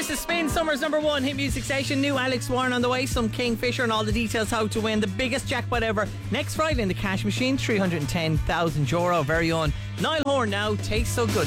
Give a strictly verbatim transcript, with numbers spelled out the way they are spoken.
This is Spin, summer's number one hit music station. New Alex Warren on the way, some Kingfisher, and all the details how to win the biggest jackpot ever next Friday in the cash machine. Three hundred ten thousand euro. Very own Niall Horan now. Tastes so good.